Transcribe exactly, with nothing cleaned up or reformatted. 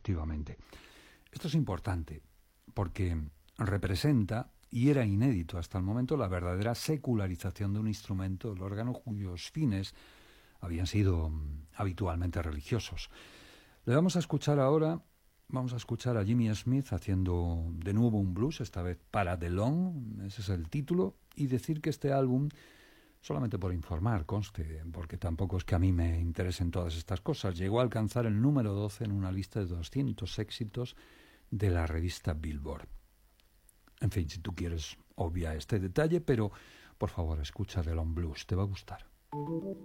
efectivamente. Esto es importante porque representa, y era inédito hasta el momento, la verdadera secularización de un instrumento del órgano cuyos fines habían sido habitualmente religiosos. Le vamos a escuchar ahora, vamos a escuchar a Jimmy Smith haciendo de nuevo un blues, esta vez para DeLong, ese es el título, y decir que este álbum, solamente por informar, conste, porque tampoco es que a mí me interesen todas estas cosas, llegó a alcanzar el número doce en una lista de doscientos éxitos de la revista Billboard. En fin, si tú quieres, obvia este detalle, pero por favor escucha DeLong Blues, te va a gustar.